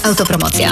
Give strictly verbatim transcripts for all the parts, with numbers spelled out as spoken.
Autopromocja.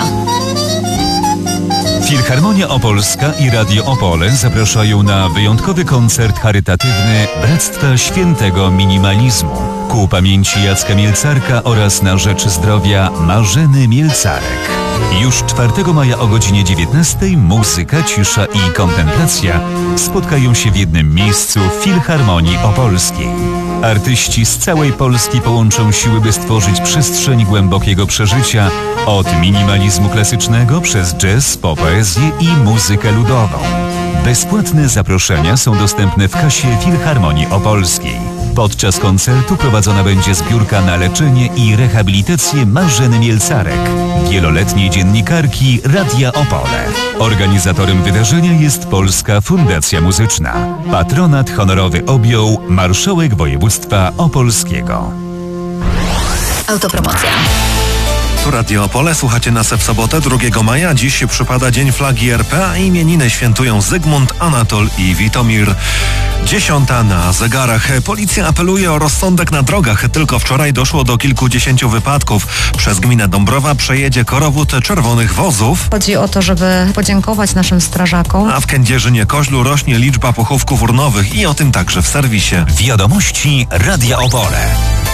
Filharmonia Opolska i Radio Opole zapraszają na wyjątkowy koncert charytatywny Bractwa Świętego Minimalizmu ku pamięci Jacka Mielcarka oraz na rzecz zdrowia Marzeny Mielcarek. Już czwartego maja o godzinie dziewiętnastej muzyka, cisza i kontemplacja spotkają się w jednym miejscu w Filharmonii Opolskiej. Artyści z całej Polski połączą siły, by stworzyć przestrzeń głębokiego przeżycia od minimalizmu klasycznego przez jazz, po poezję i muzykę ludową. Bezpłatne zaproszenia są dostępne w kasie Filharmonii Opolskiej. Podczas koncertu prowadzona będzie zbiórka na leczenie i rehabilitację Marzeny Mielcarek, wieloletniej dziennikarki Radia Opole. Organizatorem wydarzenia jest Polska Fundacja Muzyczna. Patronat honorowy objął marszałek województwa opolskiego. Autopromocja. Tu Radio Opole, słuchacie nas w sobotę drugiego maja. Dziś przypada Dzień Flagi R P, a imieniny świętują Zygmunt, Anatol i Witomir. Dziesiąta na zegarach. Policja apeluje o rozsądek na drogach. Tylko wczoraj doszło do kilkudziesięciu wypadków. Przez gminę Dąbrowa przejedzie korowód czerwonych wozów. Chodzi o to, żeby podziękować naszym strażakom. A w Kędzierzynie-Koźlu rośnie liczba pochówków urnowych i o tym także w serwisie. Wiadomości Radia Opole.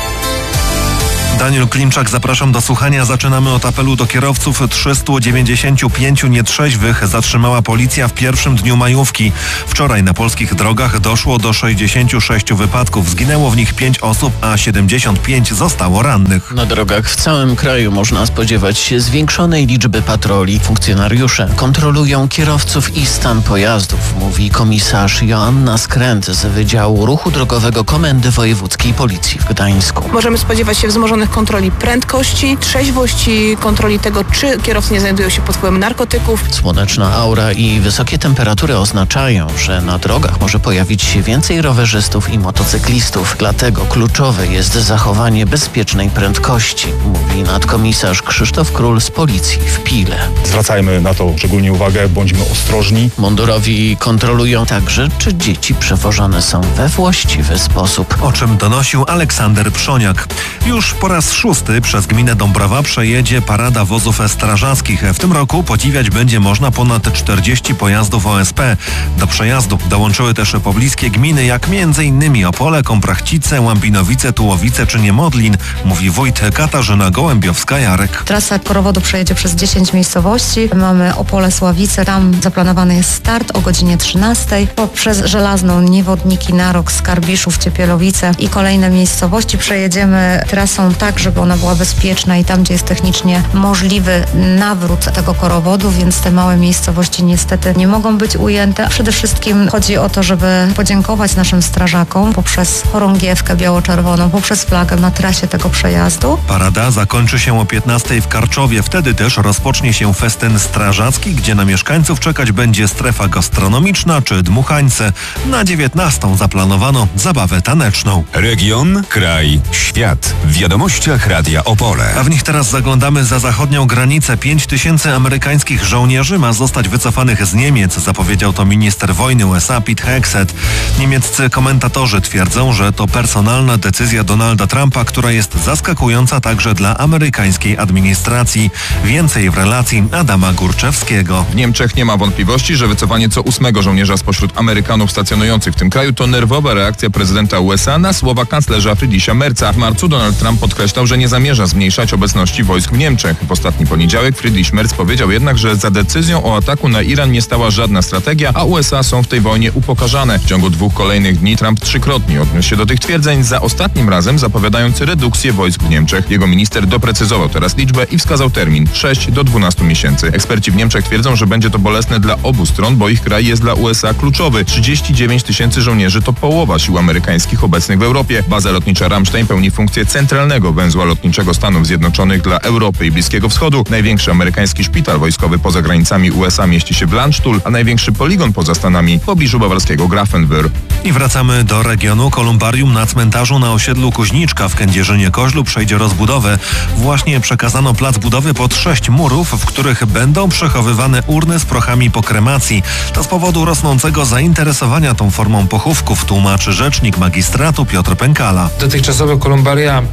Daniel Klimczak, zapraszam do słuchania. Zaczynamy od apelu do kierowców. trzystu dziewięćdziesięciu pięciu nietrzeźwych zatrzymała policja w pierwszym dniu majówki. Wczoraj na polskich drogach doszło do sześćdziesięciu sześciu wypadków. Zginęło w nich pięć osób, a siedemdziesiąt pięć zostało rannych. Na drogach w całym kraju można spodziewać się zwiększonej liczby patroli. Funkcjonariusze kontrolują kierowców i stan pojazdów, mówi komisarz Joanna Skręt z Wydziału Ruchu Drogowego Komendy Wojewódzkiej Policji w Gdańsku. Możemy spodziewać się wzmożonych kontroli prędkości, trzeźwości, kontroli tego, czy kierowcy nie znajdują się pod wpływem narkotyków. Słoneczna aura i wysokie temperatury oznaczają, że na drogach może pojawić się więcej rowerzystów i motocyklistów. Dlatego kluczowe jest zachowanie bezpiecznej prędkości, mówi nadkomisarz Krzysztof Król z Policji w Pile. Zwracajmy na to szczególnie uwagę, bądźmy ostrożni. Mundurowi kontrolują także, czy dzieci przewożone są we właściwy sposób. O czym donosił Aleksander Przoniak. Już po raz szósty przez gminę Dąbrowa przejedzie parada wozów strażackich. W tym roku podziwiać będzie można ponad czterdzieści pojazdów O S P. Do przejazdu dołączyły też pobliskie gminy, jak m.in. Opole, Komprachcice, Łambinowice, Tułowice czy Niemodlin, mówi wójt Katarzyna Gołębiowska-Jarek. Trasa korowodu przejedzie przez dziesięć miejscowości. Mamy Opole, Sławice, tam zaplanowany jest start o godzinie trzynastej. Poprzez Żelazną, Niewodniki, Narok, Skarbiszów, Ciepielowice i kolejne miejscowości przejedziemy trasą tak, żeby ona była bezpieczna i tam, gdzie jest technicznie możliwy nawrót tego korowodu, więc te małe miejscowości niestety nie mogą być ujęte. Przede wszystkim chodzi o to, żeby podziękować naszym strażakom poprzez chorągiewkę biało-czerwoną, poprzez flagę na trasie tego przejazdu. Parada zakończy się o piętnastej w Karczowie. Wtedy też rozpocznie się festyn strażacki, gdzie na mieszkańców czekać będzie strefa gastronomiczna czy dmuchańce. Na dziewiętnastą zaplanowano zabawę taneczną. Region, kraj, świat. W wiadomościach Radia Opole. A w nich teraz zaglądamy za zachodnią granicę. Pięć tysięcy amerykańskich żołnierzy ma zostać wycofanych z Niemiec, zapowiedział to minister wojny U S A Pete Hegseth. Niemieccy komentatorzy twierdzą, że to personalna decyzja Donalda Trumpa, która jest zaskakująca także dla amerykańskiej administracji. Więcej w relacji Adama Górczewskiego. W Niemczech nie ma wątpliwości, że wycofanie co ósmego żołnierza spośród Amerykanów stacjonujących w tym kraju to nerwowa reakcja prezydenta U S A na słowa kanclerza Friedricha Merza. W marcu Donald Trump podkreślał, że nie zamierza zmniejszać obecności wojsk w Niemczech. W ostatni poniedziałek Friedrich Merz powiedział jednak, że za decyzją o ataku na Iran nie stała żadna strategia, a U S A są w tej wojnie upokarzane. W ciągu dwóch kolejnych dni Trump trzykrotnie odniósł się do tych twierdzeń, za ostatnim razem zapowiadając redukcję wojsk w Niemczech. Jego minister doprecyzował teraz liczbę i wskazał termin sześć do dwunastu miesięcy. Eksperci w Niemczech twierdzą, że będzie to bolesne dla obu stron, bo ich kraj jest dla U S A kluczowy. trzydzieści dziewięć tysięcy żołnierzy to połowa sił amerykańskich obecnych w Europie. Baza lotnicza Ramstein pełni funkcję centralnego węzła lotniczego Stanów Zjednoczonych dla Europy i Bliskiego Wschodu. Największy amerykański szpital wojskowy poza granicami U S A mieści się w Landstuhl, a największy poligon poza Stanami w pobliżu bawarskiego Grafenwöhr. I wracamy do regionu. Kolumbarium na cmentarzu na osiedlu Kuźniczka w Kędzierzynie-Koźlu przejdzie rozbudowę. Właśnie przekazano plac budowy pod sześć murów, w których będą przechowywane urny z prochami po kremacji. To z powodu rosnącego zainteresowania tą formą pochówków, tłumaczy rzecznik magistratu Piotr Pękala. Dotychczasowe kolumbaria powoli się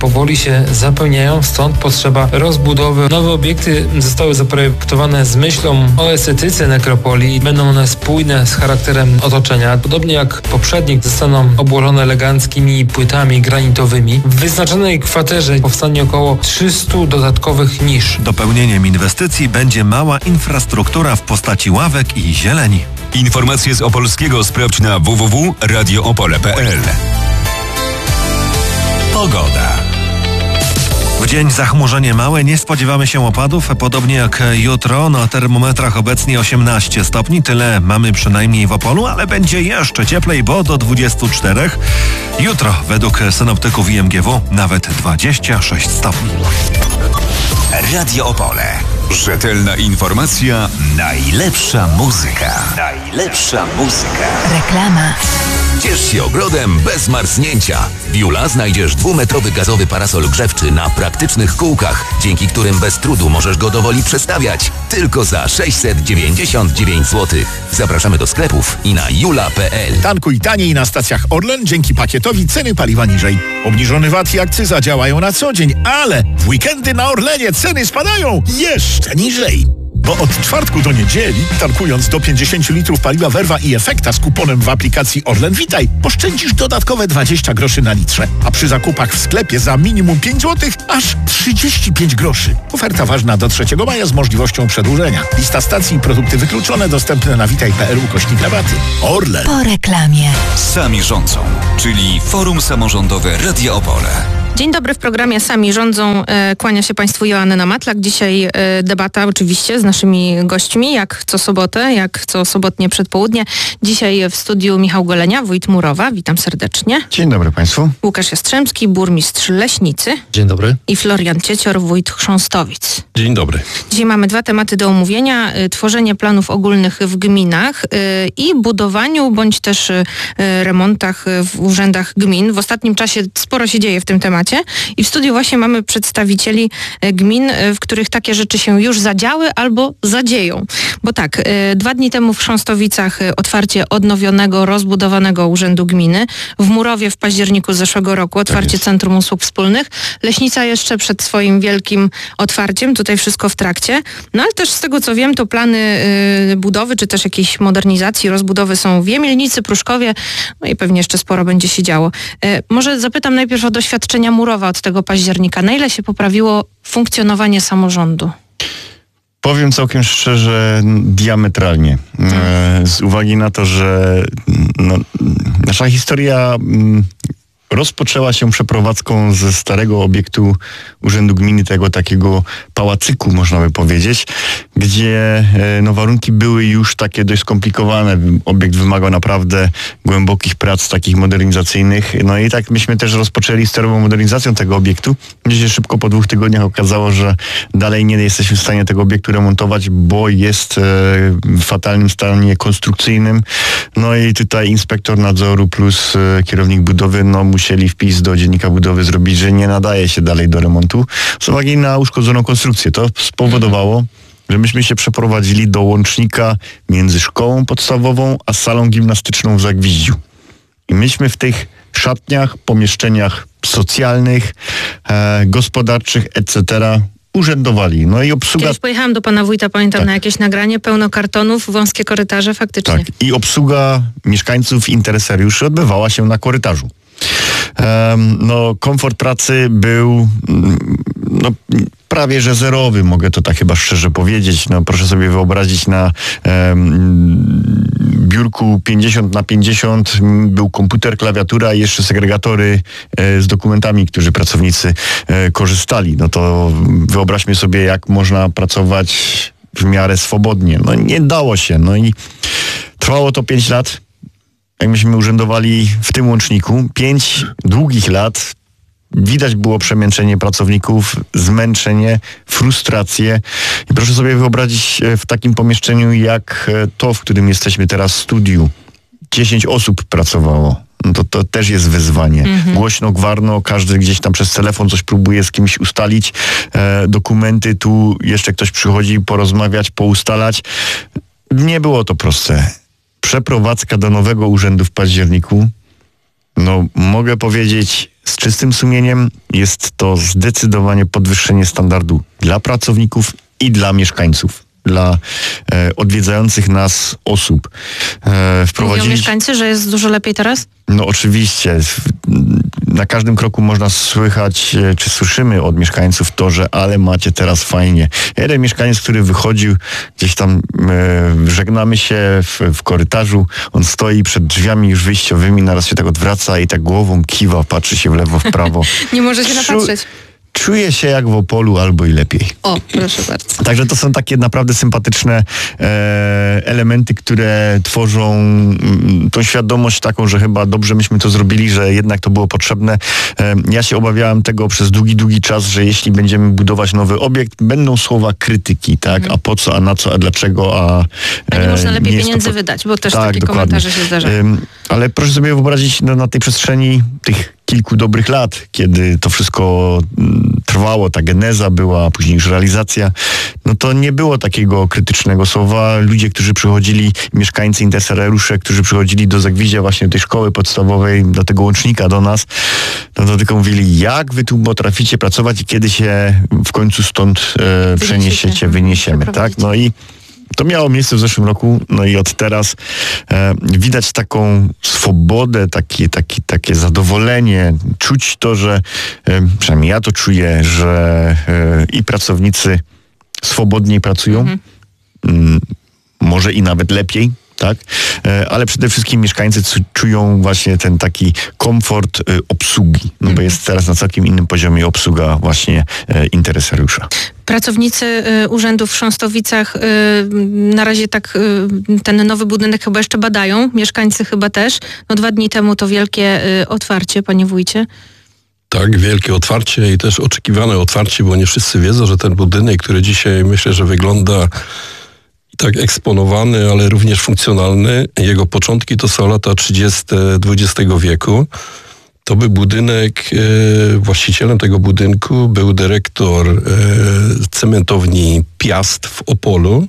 się zapełniają, stąd potrzeba rozbudowy. Nowe obiekty zostały zaprojektowane z myślą o estetyce nekropolii. Będą one spójne z charakterem otoczenia. Podobnie jak poprzednik zostaną obłożone eleganckimi płytami granitowymi. W wyznaczonej kwaterze powstanie około trzysta dodatkowych nisz. Dopełnieniem inwestycji będzie mała infrastruktura w postaci ławek i zieleni. Informacje z Opolskiego sprawdź na w w w kropka radio opole kropka p l. Pogoda. W dzień zachmurzenie małe, nie spodziewamy się opadów, podobnie jak jutro. Na termometrach obecnie osiemnaście stopni, tyle mamy przynajmniej w Opolu, ale będzie jeszcze cieplej, bo do dwudziestu czterech. Jutro według synoptyków I M G W nawet dwadzieścia sześć stopni. Radio Opole. Rzetelna informacja, najlepsza muzyka. Najlepsza muzyka. Reklama. Ciesz się ogrodem bez marznięcia. W Jula znajdziesz dwumetrowy gazowy parasol grzewczy na praktycznych kółkach, dzięki którym bez trudu możesz go do woli przestawiać. Tylko za sześćset dziewięćdziesiąt dziewięć złotych. Zapraszamy do sklepów i na jula kropka p l. Tankuj taniej na stacjach Orlen dzięki pakietowi ceny paliwa niżej. Obniżony V A T i akcyza działają na co dzień, ale w weekendy na Orlenie ceny spadają jeszcze niżej. Bo od czwartku do niedzieli, tankując do pięćdziesiąt litrów paliwa Verva i Efekta z kuponem w aplikacji Orlen Witaj, oszczędzisz dodatkowe dwadzieścia groszy na litrze, a przy zakupach w sklepie za minimum pięć złotych aż trzydzieści pięć groszy. Oferta ważna do trzeciego maja z możliwością przedłużenia. Lista stacji i produkty wykluczone dostępne na witaj kropka p l ukośnik rabaty. Orlen. Po reklamie. Sami rządzą, czyli Forum Samorządowe Radia Opole. Dzień dobry, w programie Sami rządzą. E, kłania się Państwu Joanna Matlak. Dzisiaj e, debata oczywiście z naszymi gośćmi, jak co sobotę, jak co sobotnie przedpołudnie. Dzisiaj w studiu Michał Golenia, wójt Murowa. Witam serdecznie. Dzień dobry Państwu. Łukasz Jastrzębski, burmistrz Leśnicy. Dzień dobry. I Florian Ciecior, wójt Chrząstowic. Dzień dobry. Dzisiaj mamy dwa tematy do omówienia. Y, tworzenie planów ogólnych w gminach y, i budowaniu bądź też y, remontach w urzędach gmin. W ostatnim czasie sporo się dzieje w tym temacie. I w studiu właśnie mamy przedstawicieli gmin, w których takie rzeczy się już zadziały albo zadzieją. Bo tak, dwa dni temu w Chrząstowicach otwarcie odnowionego, rozbudowanego urzędu gminy. W Murowie w październiku zeszłego roku otwarcie tak Centrum Usług Wspólnych. Leśnica jeszcze przed swoim wielkim otwarciem. Tutaj wszystko w trakcie. No ale też z tego co wiem, to plany y, budowy, czy też jakiejś modernizacji, rozbudowy są w Jemielnicy, Pruszkowie. No i pewnie jeszcze sporo będzie się działo. Y, może zapytam najpierw o doświadczenia Murowa od tego października. Na ile się poprawiło funkcjonowanie samorządu? Powiem całkiem szczerze, diametralnie. E, z uwagi na to, że no, nasza historia m, rozpoczęła się przeprowadzką ze starego obiektu Urzędu Gminy, tego takiego pałacyku, można by powiedzieć, gdzie no, warunki były już takie dość skomplikowane. Obiekt wymagał naprawdę głębokich prac takich modernizacyjnych. No i tak myśmy też rozpoczęli sterową modernizacją tego obiektu, gdzie się szybko po dwóch tygodniach okazało, że dalej nie jesteśmy w stanie tego obiektu remontować, bo jest e, w fatalnym stanie konstrukcyjnym. No i tutaj inspektor nadzoru plus e, kierownik budowy, no musieli wpis do dziennika budowy zrobić, że nie nadaje się dalej do remontu z uwagi na uszkodzoną konstrukcję. To spowodowało, że myśmy się przeprowadzili do łącznika między szkołą podstawową a salą gimnastyczną w Zagwiździu. I myśmy w tych szatniach, pomieszczeniach socjalnych, e, gospodarczych, et cetera urzędowali. No i obsługa... Kiedyś pojechałam do pana wójta, pamiętam, tak. na jakieś nagranie, pełno kartonów, wąskie korytarze, faktycznie. Tak. I obsługa mieszkańców, interesariuszy odbywała się na korytarzu. Um, no, komfort pracy był no, prawie że zerowy, mogę to tak chyba szczerze powiedzieć. No, proszę sobie wyobrazić, na um, biurku pięćdziesiąt na pięćdziesiąt był komputer, klawiatura i jeszcze segregatory e, z dokumentami, którzy pracownicy e, korzystali. No to wyobraźmy sobie, jak można pracować w miarę swobodnie. No nie dało się. No i trwało to pięć lat. Jak myśmy urzędowali w tym łączniku, pięć długich lat, widać było przemęczenie pracowników, zmęczenie, frustrację. I proszę sobie wyobrazić w takim pomieszczeniu jak to, w którym jesteśmy teraz w studiu. Dziesięć osób pracowało. No to, to też jest wyzwanie. Mhm. Głośno, gwarno, każdy gdzieś tam przez telefon coś próbuje z kimś ustalić. E, dokumenty, tu jeszcze ktoś przychodzi porozmawiać, poustalać. Nie było to proste. Przeprowadzka do nowego urzędu w październiku, no mogę powiedzieć z czystym sumieniem jest to zdecydowanie podwyższenie standardu dla pracowników i dla mieszkańców, dla e, odwiedzających nas osób. E, Mówią mieszkańcy, że jest dużo lepiej teraz? No oczywiście. Na każdym kroku można słychać, czy słyszymy od mieszkańców to, że ale macie teraz fajnie. Jeden mieszkaniec, który wychodził, gdzieś tam e, żegnamy się w, w korytarzu, on stoi przed drzwiami już wyjściowymi, naraz się tak odwraca i tak głową kiwa, patrzy się w lewo, w prawo. Nie może się Czu- napatrzeć. Czuje się jak w Opolu albo i lepiej. O, proszę bardzo. Także to są takie naprawdę sympatyczne e, elementy, które tworzą mm, tą świadomość taką, że chyba dobrze myśmy to zrobili, że jednak to było potrzebne. E, ja się obawiałem tego przez długi, długi czas, że jeśli będziemy budować nowy obiekt, będą słowa krytyki, tak? Mhm. A po co, a na co, a dlaczego, a... A nie e, można lepiej jest to pieniędzy po- wydać, bo też Tak, takie dokładnie. komentarze się zdarzają. Ym, ale proszę sobie wyobrazić no, na tej przestrzeni tych kilku dobrych lat, kiedy to wszystko mm, trwało, ta geneza była, a później już realizacja, no to nie było takiego krytycznego słowa. Ludzie, którzy przychodzili, mieszkańcy, interesariusze, którzy przychodzili do Zagwizdzia właśnie do tej szkoły podstawowej, do tego łącznika do nas, no to tylko mówili, jak wy tu potraficie pracować i kiedy się w końcu stąd e, przeniesiecie, wyniesiemy, tak? No i to miało miejsce w zeszłym roku, no i od teraz e, widać taką swobodę, takie, takie, takie zadowolenie, czuć to, że e, przynajmniej ja to czuję, że e, i pracownicy swobodniej pracują, Mhm. mm, może i nawet lepiej, tak? E, ale przede wszystkim mieszkańcy c- czują właśnie ten taki komfort e, obsługi, no bo jest teraz na całkiem innym poziomie obsługa właśnie e, interesariusza. Pracownicy y, urzędów w Chrząstowicach y, na razie tak y, ten nowy budynek chyba jeszcze badają, mieszkańcy chyba też. No dwa dni temu to wielkie y, otwarcie, panie wójcie. Tak, wielkie otwarcie i też oczekiwane otwarcie, bo nie wszyscy wiedzą, że ten budynek, który dzisiaj myślę, że wygląda tak eksponowany, ale również funkcjonalny, jego początki to są lata trzydzieste dwudziestego wieku. To był budynek, e, właścicielem tego budynku był dyrektor e, cementowni Piast w Opolu.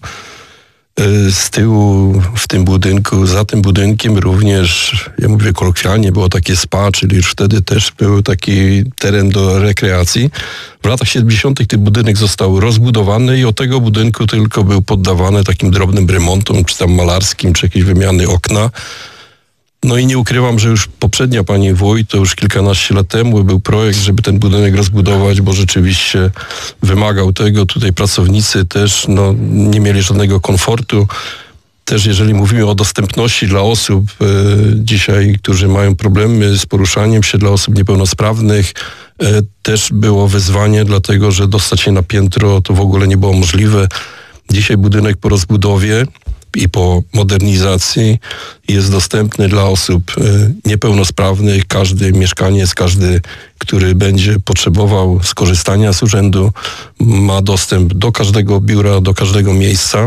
E, z tyłu w tym budynku, za tym budynkiem również, ja mówię kolokwialnie, było takie spa, czyli już wtedy też był taki teren do rekreacji. W latach siedemdziesiątych ten budynek został rozbudowany i od tego budynku tylko był poddawany takim drobnym remontom, czy tam malarskim, czy jakieś wymiany okna. No i nie ukrywam, że już poprzednia pani wójt, to już kilkanaście lat temu był projekt, żeby ten budynek rozbudować, bo rzeczywiście wymagał tego. Tutaj pracownicy też no, nie mieli żadnego komfortu. Też jeżeli mówimy o dostępności dla osób e, dzisiaj, którzy mają problemy z poruszaniem się, dla osób niepełnosprawnych, e, też było wyzwanie, dlatego że dostać się na piętro to w ogóle nie było możliwe. Dzisiaj budynek po rozbudowie i po modernizacji jest dostępny dla osób e, niepełnosprawnych. Każdy mieszkaniec, każdy, który będzie potrzebował skorzystania z urzędu, ma dostęp do każdego biura, do każdego miejsca.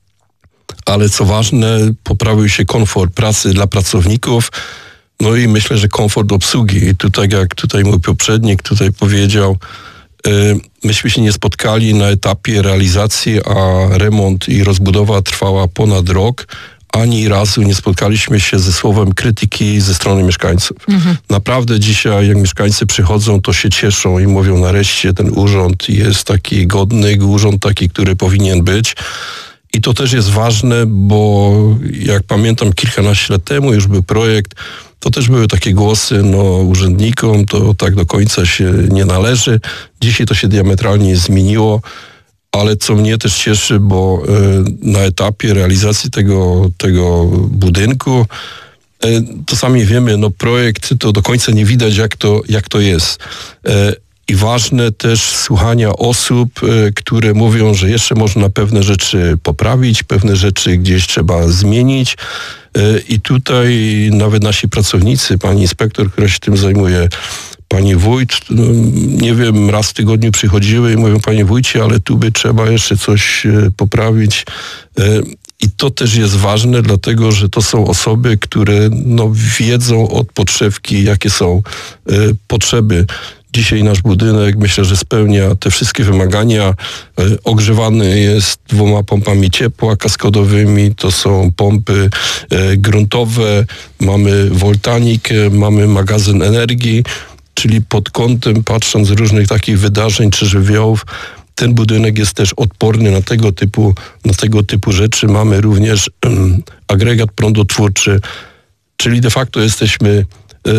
Ale co ważne, poprawił się komfort pracy dla pracowników, no i myślę, że komfort obsługi. I tu tak jak tutaj mój poprzednik tutaj powiedział, myśmy się nie spotkali na etapie realizacji, a remont i rozbudowa trwała ponad rok. Ani razu nie spotkaliśmy się ze słowem krytyki ze strony mieszkańców. Mhm. Naprawdę dzisiaj, jak mieszkańcy przychodzą, to się cieszą i mówią, nareszcie ten urząd jest taki godny, urząd taki, który powinien być. I to też jest ważne, bo jak pamiętam kilkanaście lat temu już był projekt, to też były takie głosy, no urzędnikom to tak do końca się nie należy. Dzisiaj to się diametralnie zmieniło, ale co mnie też cieszy, bo y, na etapie realizacji tego, tego budynku, y, to sami wiemy, no projekt to do końca nie widać jak to, jak to jest. Y, I ważne też słuchania osób, y, które mówią, że jeszcze można pewne rzeczy poprawić, pewne rzeczy gdzieś trzeba zmienić. Y, I tutaj nawet nasi pracownicy, pani inspektor, która się tym zajmuje, pani wójt, no, nie wiem, raz w tygodniu przychodziły i mówią, panie wójcie, ale tu by trzeba jeszcze coś y, poprawić. Y, I to też jest ważne, dlatego że to są osoby, które no, wiedzą od podszewki, jakie są y, potrzeby. Dzisiaj nasz budynek myślę, że spełnia te wszystkie wymagania. Ogrzewany jest dwoma pompami ciepła kaskadowymi. To są pompy gruntowe. Mamy woltanikę, mamy magazyn energii. czyli pod kątem, patrząc różnych takich wydarzeń czy żywiołów, ten budynek jest też odporny na tego typu, na tego typu rzeczy. Mamy również um, agregat prądotwórczy, czyli de facto jesteśmy y,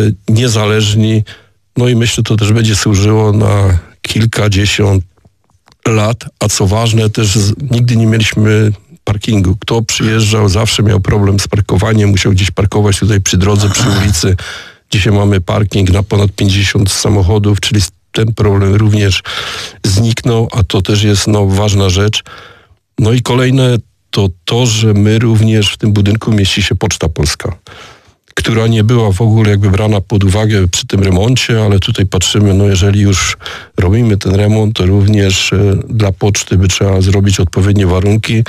niezależni. No i myślę, to też będzie służyło na kilkadziesiąt lat, a co ważne, też z, nigdy nie mieliśmy parkingu. Kto przyjeżdżał, zawsze miał problem z parkowaniem, musiał gdzieś parkować tutaj przy drodze, przy ulicy. Dzisiaj mamy parking na ponad pięćdziesiąt samochodów, czyli ten problem również zniknął, a to też jest no, ważna rzecz. No i kolejne to to, że my również w tym budynku mieści się Poczta Polska, która nie była w ogóle jakby brana pod uwagę przy tym remoncie, ale tutaj patrzymy, no jeżeli już robimy ten remont, to również e, dla poczty by trzeba zrobić odpowiednie warunki.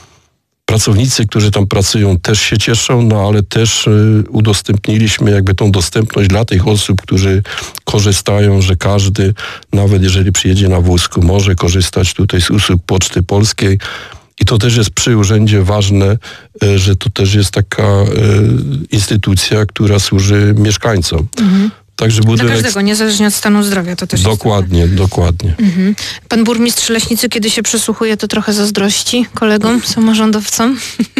Pracownicy, którzy tam pracują, też się cieszą, no ale też y, udostępniliśmy jakby tą dostępność dla tych osób, którzy korzystają, że każdy, nawet jeżeli przyjedzie na wózku, może korzystać tutaj z usług Poczty Polskiej. I to też jest przy urzędzie ważne, y, że to też jest taka y, instytucja, która służy mieszkańcom. Mhm. Także budynek... Dla każdego, niezależnie od stanu zdrowia, to też Dokładnie, jest dokładnie. Mhm. Pan burmistrz Leśnicy, kiedy się przysłuchuje, to trochę zazdrości kolegom, samorządowcom?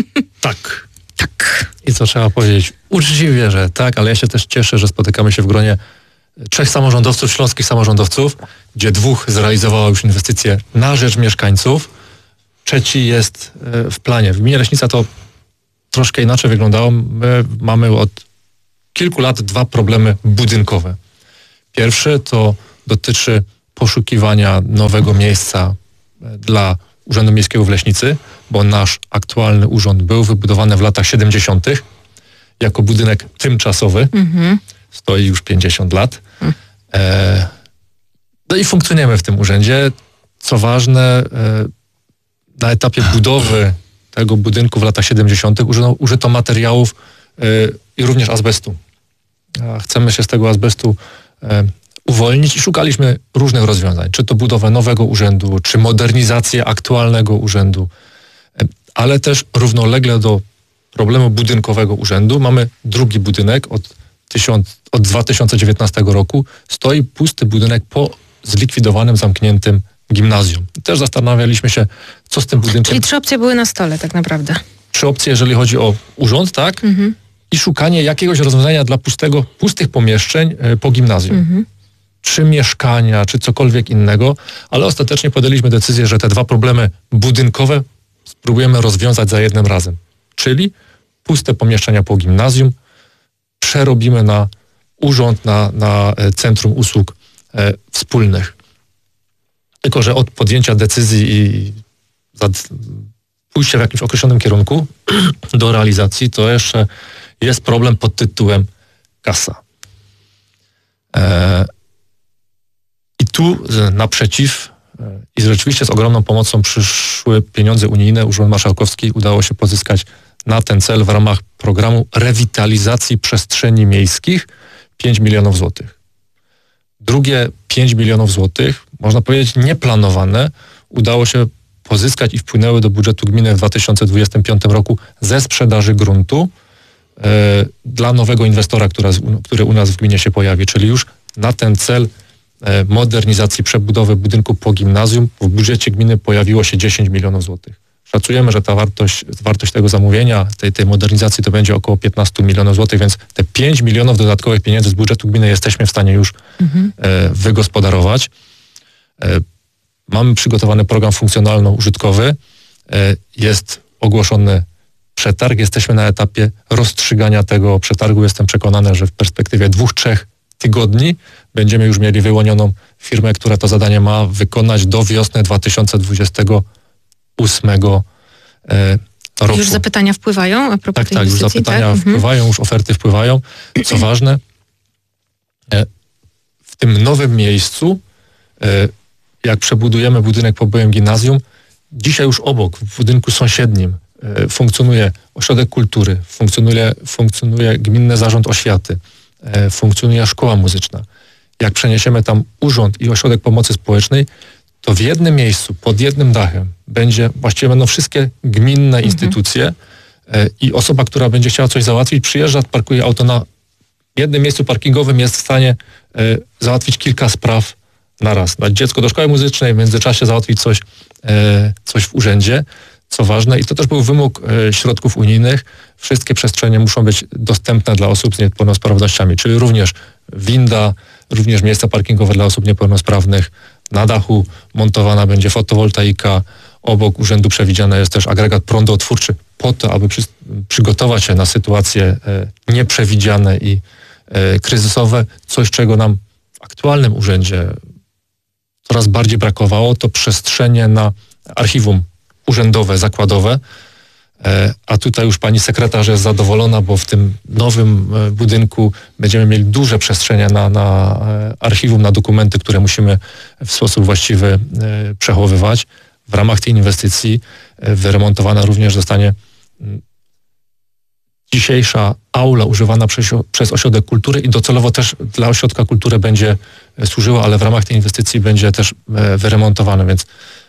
Tak. Tak. I co trzeba powiedzieć? Uczciwie, że tak, ale ja się też cieszę, że spotykamy się w gronie trzech samorządowców, śląskich samorządowców, gdzie dwóch zrealizowało już inwestycje na rzecz mieszkańców. Trzeci jest w planie. W gminie Leśnica to troszkę inaczej wyglądało. My mamy od kilku lat dwa problemy budynkowe. Pierwszy to dotyczy poszukiwania nowego miejsca dla Urzędu Miejskiego w Leśnicy, bo nasz aktualny urząd był wybudowany w latach siedemdziesiątych jako budynek tymczasowy. Mhm. Stoi już pięćdziesiąt lat. Mhm. E, no i funkcjonujemy w tym urzędzie. Co ważne, e, na etapie budowy tego budynku w latach siedemdziesiątych użyto, użyto materiałów e, i również azbestu. A chcemy się z tego azbestu e, uwolnić i szukaliśmy różnych rozwiązań. Czy to budowę nowego urzędu, czy modernizację aktualnego urzędu, e, ale też równolegle do problemu budynkowego urzędu mamy drugi budynek od, tysiąc, od dwa tysiące dziewiętnastego roku. Stoi pusty budynek po zlikwidowanym, zamkniętym gimnazjum. I też zastanawialiśmy się, co z tym budynkiem... Czyli trzy opcje były na stole tak naprawdę. Trzy opcje, jeżeli chodzi o urząd, tak? Mhm. I szukanie jakiegoś rozwiązania dla pustego, pustych pomieszczeń y, po gimnazjum. Mhm. Czy mieszkania, czy cokolwiek innego, ale ostatecznie podjęliśmy decyzję, że te dwa problemy budynkowe spróbujemy rozwiązać za jednym razem. Czyli puste pomieszczenia po gimnazjum przerobimy na urząd, na, na Centrum Usług e, Wspólnych. Tylko że od podjęcia decyzji i pójścia w jakimś określonym kierunku do realizacji, to jeszcze jest problem pod tytułem kasa. E, I tu naprzeciw e, i rzeczywiście z ogromną pomocą przyszły pieniądze unijne. Urząd Marszałkowski udało się pozyskać na ten cel w ramach programu rewitalizacji przestrzeni miejskich pięć milionów złotych. Drugie pięć milionów złotych, można powiedzieć nieplanowane, udało się pozyskać i wpłynęły do budżetu gminy w dwa tysiące dwudziestym piątym roku ze sprzedaży gruntu e, dla nowego inwestora, która, który u nas w gminie się pojawi, czyli już na ten cel e, modernizacji, przebudowy budynku po gimnazjum w budżecie gminy pojawiło się dziesięć milionów złotych. Szacujemy, że ta wartość, wartość tego zamówienia, tej, tej modernizacji to będzie około piętnaście milionów złotych, więc te pięć milionów dodatkowych pieniędzy z budżetu gminy jesteśmy w stanie już mhm. e, wygospodarować. E, mamy przygotowany program funkcjonalno-użytkowy. E, jest ogłoszony przetarg. Jesteśmy na etapie rozstrzygania tego przetargu. Jestem przekonany, że w perspektywie dwóch, trzech tygodni będziemy już mieli wyłonioną firmę, która to zadanie ma wykonać do wiosny dwa tysiące dwudziestego ósmego e, roku. Już zapytania wpływają a propos tak, tej tak, inwestycji? już zapytania tak? wpływają, mhm. już oferty wpływają. Co ważne, e, w tym nowym miejscu, e, jak przebudujemy budynek po byłym gimnazjum, dzisiaj już obok, w budynku sąsiednim e, funkcjonuje ośrodek kultury, funkcjonuje, funkcjonuje Gminny Zarząd Oświaty, e, funkcjonuje szkoła muzyczna. Jak przeniesiemy tam urząd i ośrodek pomocy społecznej, to w jednym miejscu, pod jednym dachem będzie, właściwie będą wszystkie gminne mhm. instytucje e, i osoba, która będzie chciała coś załatwić, przyjeżdża, parkuje auto na jednym miejscu parkingowym jest w stanie y, załatwić kilka spraw na raz. Dać dziecko do szkoły muzycznej, w międzyczasie załatwić coś, y, coś w urzędzie, co ważne. I to też był wymóg y, środków unijnych. Wszystkie przestrzenie muszą być dostępne dla osób z niepełnosprawnościami, czyli również winda, również miejsca parkingowe dla osób niepełnosprawnych. Na dachu montowana będzie fotowoltaika. Obok urzędu przewidziany jest też agregat prądotwórczy po to, aby przy, przygotować się na sytuacje e, nieprzewidziane i e, kryzysowe. Coś, czego nam w aktualnym urzędzie coraz bardziej brakowało, to przestrzenie na archiwum urzędowe, zakładowe. E, a tutaj już pani sekretarz jest zadowolona, bo w tym nowym e, budynku będziemy mieli duże przestrzenie na, na e, archiwum, na dokumenty, które musimy w sposób właściwy e, przechowywać. W ramach tej inwestycji wyremontowana również zostanie dzisiejsza aula używana przez, przez Ośrodek Kultury i docelowo też dla Ośrodka Kultury będzie służyła, ale w ramach tej inwestycji będzie też wyremontowana, więc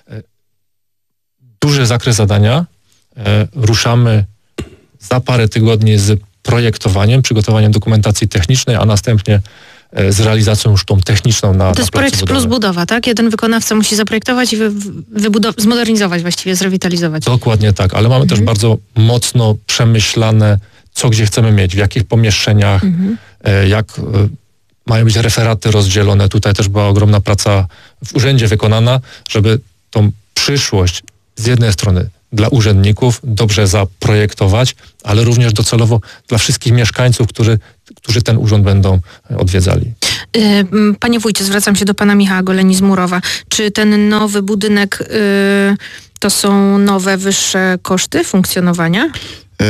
duży zakres zadania. Ruszamy za parę tygodni z projektowaniem, przygotowaniem dokumentacji technicznej, a następnie z realizacją już tą techniczną na To jest na projekt budowy. plus budowa, tak? Jeden wykonawca musi zaprojektować i wy, wybudow- zmodernizować właściwie, zrewitalizować. Dokładnie tak, ale mamy Mhm. też bardzo mocno przemyślane, co gdzie chcemy mieć, w jakich pomieszczeniach, Mhm. e, jak e, mają być referaty rozdzielone. Tutaj też była ogromna praca w urzędzie wykonana, żeby tą przyszłość z jednej strony dla urzędników dobrze zaprojektować, ale również docelowo dla wszystkich mieszkańców, którzy, którzy ten urząd będą odwiedzali. Y, Panie wójcie, zwracam się do pana Michała Goleni z Murowa. Czy ten nowy budynek y, to są nowe, wyższe koszty funkcjonowania? Yy,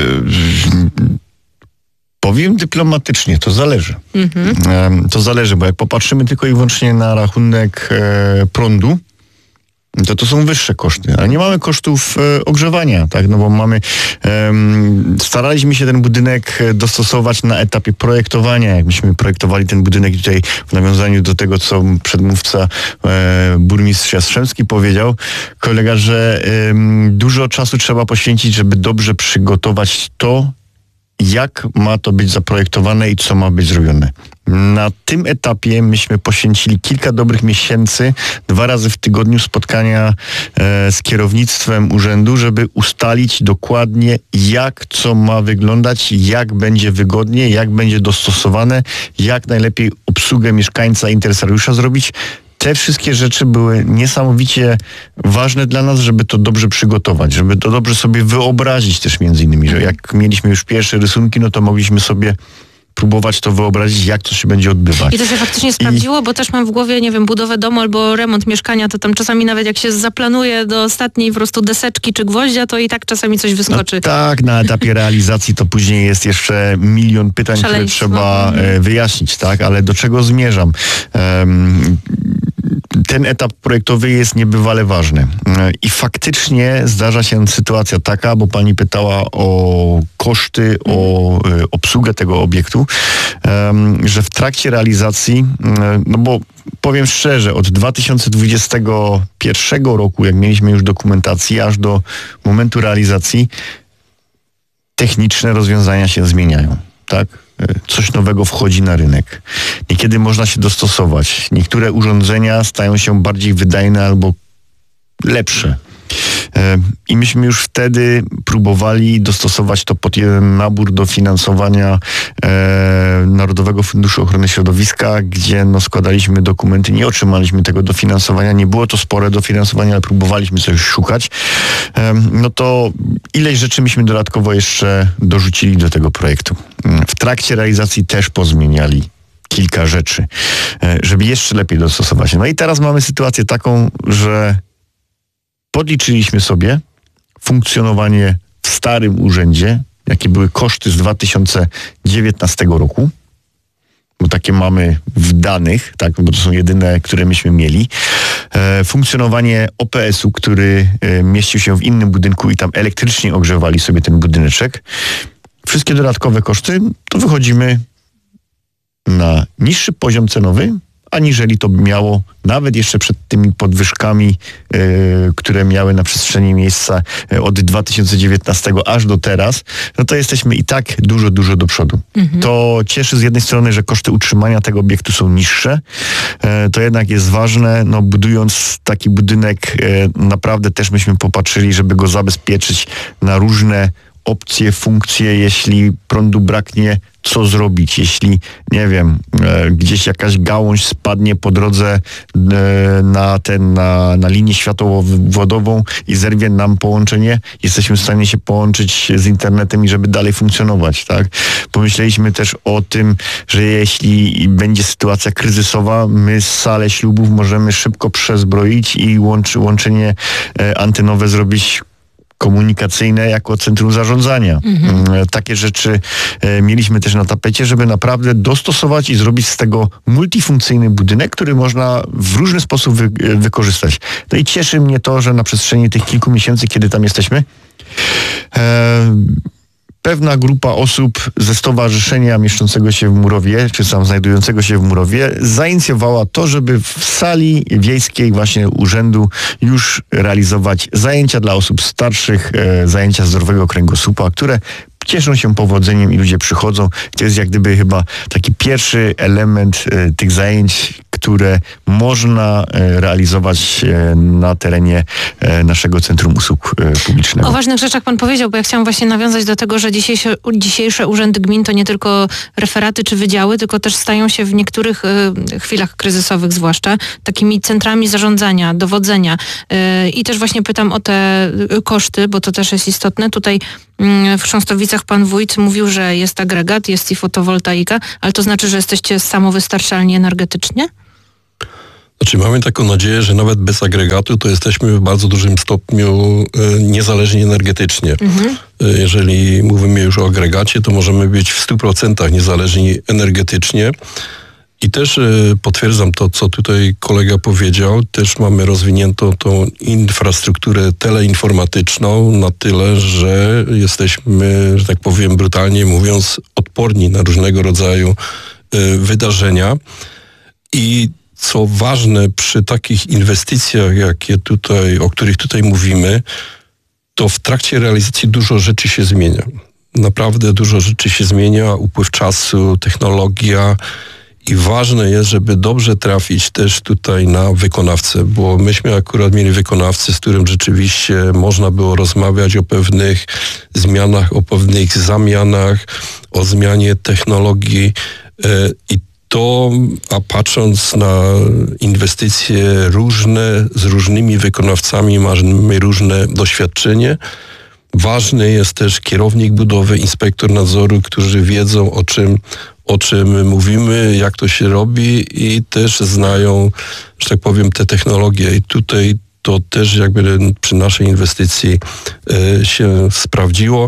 powiem dyplomatycznie, to zależy. Mhm. Yy, to zależy, bo jak popatrzymy tylko i wyłącznie na rachunek e, prądu, to to są wyższe koszty, ale nie mamy kosztów e, ogrzewania, tak, no bo mamy, em, staraliśmy się ten budynek dostosować na etapie projektowania, jak myśmy projektowali ten budynek tutaj w nawiązaniu do tego, co przedmówca e, burmistrz Jastrzębski powiedział, kolega, że em, dużo czasu trzeba poświęcić, żeby dobrze przygotować to, jak ma to być zaprojektowane i co ma być zrobione. Na tym etapie myśmy poświęcili kilka dobrych miesięcy, dwa razy w tygodniu spotkania e, z kierownictwem urzędu, żeby ustalić dokładnie, jak co ma wyglądać, jak będzie wygodnie, jak będzie dostosowane, jak najlepiej obsługę mieszkańca, interesariusza zrobić. Te wszystkie rzeczy były niesamowicie ważne dla nas, żeby to dobrze przygotować, żeby to dobrze sobie wyobrazić też między innymi, że jak mieliśmy już pierwsze rysunki, no to mogliśmy sobie próbować to wyobrazić, jak to się będzie odbywać. I to się faktycznie sprawdziło, bo też mam w głowie, nie wiem, budowę domu albo remont mieszkania, to tam czasami nawet jak się zaplanuje do ostatniej po prostu deseczki czy gwoździa, to i tak czasami coś wyskoczy. No tak, na etapie realizacji to później jest jeszcze milion pytań, Szaleństwo. które trzeba e, wyjaśnić, tak? Ale do czego zmierzam? Um, ten etap projektowy jest niebywale ważny. I faktycznie zdarza się sytuacja taka, bo pani pytała o koszty, o y, obsługę tego obiektu, um, że w trakcie realizacji, y, no bo powiem szczerze, od dwa tysiące dwudziestego pierwszego roku, jak mieliśmy już dokumentację, aż do momentu realizacji, techniczne rozwiązania się zmieniają, tak? Coś nowego wchodzi na rynek. Niekiedy można się dostosować. Niektóre urządzenia stają się bardziej wydajne albo lepsze. I myśmy już wtedy próbowali dostosować to pod jeden nabór dofinansowania e, Narodowego Funduszu Ochrony Środowiska, gdzie no, składaliśmy dokumenty, nie otrzymaliśmy tego dofinansowania, nie było to spore dofinansowanie, ale próbowaliśmy coś szukać. E, no to ileś rzeczy myśmy dodatkowo jeszcze dorzucili do tego projektu. W trakcie realizacji też pozmieniali kilka rzeczy, e, żeby jeszcze lepiej dostosować się. No i teraz mamy sytuację taką, że podliczyliśmy sobie funkcjonowanie w starym urzędzie, jakie były koszty z dwa tysiące dziewiętnastego roku, bo takie mamy w danych, tak, bo to są jedyne, które myśmy mieli. E, funkcjonowanie O P S u, który e, mieścił się w innym budynku i tam elektrycznie ogrzewali sobie ten budyneczek. Wszystkie dodatkowe koszty, to wychodzimy na niższy poziom cenowy, aniżeli to miało nawet jeszcze przed tymi podwyżkami, yy, które miały na przestrzeni miejsca od dwa tysiące dziewiętnastego aż do teraz, no to jesteśmy i tak dużo, dużo do przodu. Mhm. To cieszy z jednej strony, że koszty utrzymania tego obiektu są niższe. Yy, to jednak jest ważne, no budując taki budynek, yy, naprawdę też myśmy popatrzyli, żeby go zabezpieczyć na różne opcje, funkcje, jeśli prądu braknie, co zrobić, jeśli, nie wiem, e, gdzieś jakaś gałąź spadnie po drodze e, na, ten, na, na linię światłowodową i zerwie nam połączenie, jesteśmy w stanie się połączyć z internetem i żeby dalej funkcjonować, tak? Pomyśleliśmy też o tym, że jeśli będzie sytuacja kryzysowa, my salę ślubów możemy szybko przezbroić i łączy, łączenie e, antenowe zrobić komunikacyjne jako centrum zarządzania. Mhm. Takie rzeczy e, mieliśmy też na tapecie, żeby naprawdę dostosować i zrobić z tego multifunkcyjny budynek, który można w różny sposób wy, wykorzystać. No i cieszy mnie to, że na przestrzeni tych kilku miesięcy, kiedy tam jesteśmy, e, pewna grupa osób ze stowarzyszenia mieszczącego się w Murowie, czy tam znajdującego się w Murowie, zainicjowała to, żeby w sali wiejskiej właśnie urzędu już realizować zajęcia dla osób starszych, e, zajęcia zdrowego kręgosłupa, które cieszą się powodzeniem i ludzie przychodzą. To jest jak gdyby chyba taki pierwszy element e, tych zajęć, które można e, realizować e, na terenie e, naszego Centrum Usług e, Publicznego. O ważnych rzeczach pan powiedział, bo ja chciałam właśnie nawiązać do tego, że dzisiejsze, dzisiejsze urzędy gmin to nie tylko referaty czy wydziały, tylko też stają się w niektórych e, chwilach kryzysowych zwłaszcza takimi centrami zarządzania, dowodzenia. E, I też właśnie pytam o te koszty, bo to też jest istotne. Tutaj w Chrząstowicach pan wójt mówił, że jest agregat, jest i fotowoltaika, ale to znaczy, że jesteście samowystarczalni energetycznie? Znaczy mamy taką nadzieję, że nawet bez agregatu to jesteśmy w bardzo dużym stopniu e, niezależni energetycznie. Mhm. E, jeżeli mówimy już o agregacie, to możemy być w stu procentach niezależni energetycznie. I też e, potwierdzam to, co tutaj kolega powiedział. Też mamy rozwiniętą tą infrastrukturę teleinformatyczną na tyle, że jesteśmy, że tak powiem brutalnie mówiąc, odporni na różnego rodzaju e, wydarzenia. I co ważne przy takich inwestycjach, jakie tutaj, o których tutaj mówimy, to w trakcie realizacji dużo rzeczy się zmienia. Naprawdę dużo rzeczy się zmienia, upływ czasu, technologia i ważne jest, żeby dobrze trafić też tutaj na wykonawcę, bo myśmy akurat mieli wykonawcę, z którym rzeczywiście można było rozmawiać o pewnych zmianach, o pewnych zamianach, o zmianie technologii i to, a patrząc na inwestycje różne, z różnymi wykonawcami mamy różne doświadczenie. Ważny jest też kierownik budowy, inspektor nadzoru, którzy wiedzą o czym, o czym mówimy, jak to się robi i też znają, że tak powiem, te technologie. I tutaj to też jakby przy naszej inwestycji e, się sprawdziło.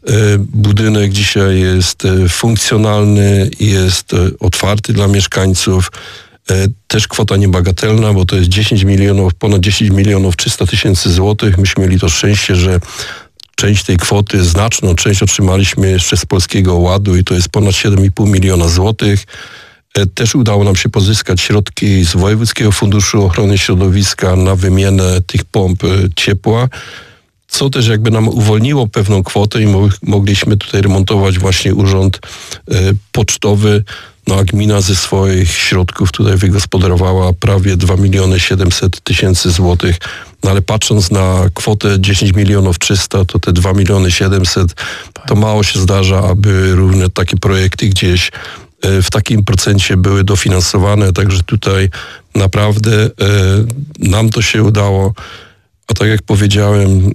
Budynek dzisiaj jest funkcjonalny, jest otwarty dla mieszkańców. Też kwota niebagatelna, bo to jest dziesięć milionów, ponad dziesięć milionów trzysta tysięcy złotych. Myśmy mieli to szczęście, że część tej kwoty, znaczną część otrzymaliśmy jeszcze z Polskiego Ładu i to jest ponad siedem i pół miliona złotych. Też udało nam się pozyskać środki z Wojewódzkiego Funduszu Ochrony Środowiska na wymianę tych pomp ciepła, co też jakby nam uwolniło pewną kwotę i mo- mogliśmy tutaj remontować właśnie urząd y, pocztowy. No a gmina ze swoich środków tutaj wygospodarowała prawie dwa miliony siedemset tysięcy złotych. No ale patrząc na kwotę dziesięć milionów trzysta, to te dwa miliony siedemset, to mało się zdarza, aby różne takie projekty gdzieś y, w takim procencie były dofinansowane. Także tutaj naprawdę y, nam to się udało. A tak jak powiedziałem,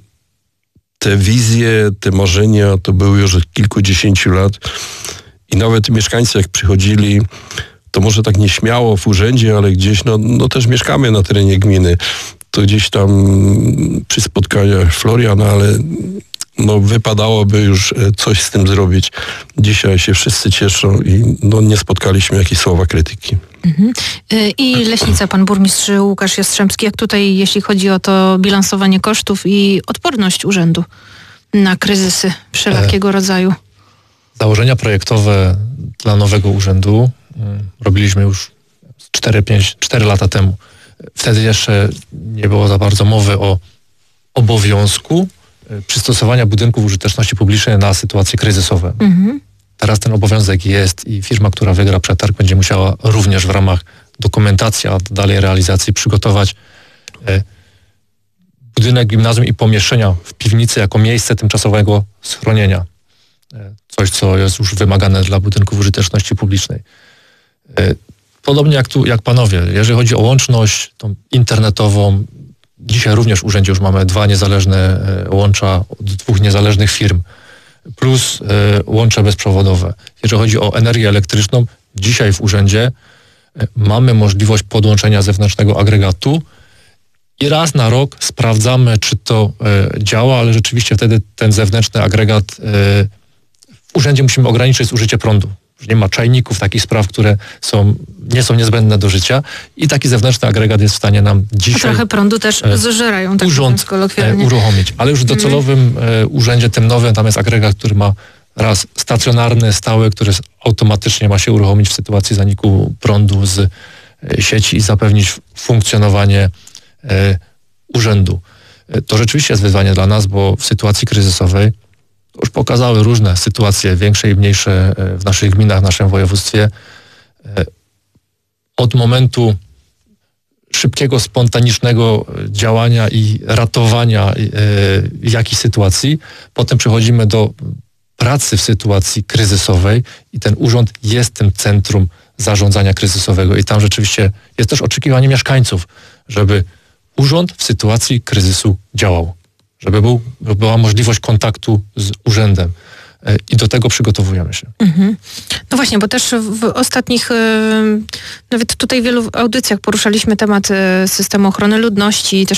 te wizje, te marzenia to były już od kilkudziesięciu lat i nawet mieszkańcy jak przychodzili, to może tak nieśmiało w urzędzie, ale gdzieś, no, no też mieszkamy na terenie gminy, to gdzieś tam przy spotkaniach Floriana, ale no wypadałoby już coś z tym zrobić. Dzisiaj się wszyscy cieszą i no nie spotkaliśmy jakichś słowa krytyki. Mhm. I Leśnica, pan burmistrz Łukasz Jastrzębski, jak tutaj, jeśli chodzi o to bilansowanie kosztów i odporność urzędu na kryzysy wszelakiego e, rodzaju? Założenia projektowe dla nowego urzędu robiliśmy już cztery pięć, cztery lata temu. Wtedy jeszcze nie było za bardzo mowy o obowiązku przystosowania budynków użyteczności publicznej na sytuacje kryzysowe. Mhm. Teraz ten obowiązek jest i firma, która wygra przetarg, będzie musiała również w ramach dokumentacji, a dalej realizacji przygotować e, budynek gimnazjum i pomieszczenia w piwnicy jako miejsce tymczasowego schronienia. E, coś, co jest już wymagane dla budynków użyteczności publicznej. E, podobnie jak tu, jak panowie, jeżeli chodzi o łączność tą internetową, dzisiaj również w urzędzie już mamy dwa niezależne e, łącza od dwóch niezależnych firm, plus y, łącze bezprzewodowe. Jeżeli chodzi o energię elektryczną, dzisiaj w urzędzie y, mamy możliwość podłączenia zewnętrznego agregatu i raz na rok sprawdzamy, czy to y, działa, ale rzeczywiście wtedy ten zewnętrzny agregat y, w urzędzie musimy ograniczyć zużycie prądu. Już nie ma czajników, takich spraw, które są, nie są niezbędne do życia i taki zewnętrzny agregat jest w stanie nam dzisiaj... A trochę prądu też e, zżerają, tak urząd kolokwialnie. e, uruchomić. Ale już w docelowym e, urzędzie, tym nowym, tam jest agregat, który ma raz stacjonarny, stały, który automatycznie ma się uruchomić w sytuacji zaniku prądu z e, sieci i zapewnić funkcjonowanie e, urzędu. E, to rzeczywiście jest wyzwanie dla nas, bo w sytuacji kryzysowej to już pokazały różne sytuacje, większe i mniejsze e, w naszych gminach, w naszym województwie. E, od momentu szybkiego, spontanicznego działania i ratowania y, jakiejś sytuacji. Potem przechodzimy do pracy w sytuacji kryzysowej i ten urząd jest tym centrum zarządzania kryzysowego i tam rzeczywiście jest też oczekiwanie mieszkańców, żeby urząd w sytuacji kryzysu działał, żeby, był, żeby była możliwość kontaktu z urzędem. I do tego przygotowujemy się. Mhm. No właśnie, bo też w ostatnich, nawet tutaj w wielu audycjach poruszaliśmy temat systemu ochrony ludności, też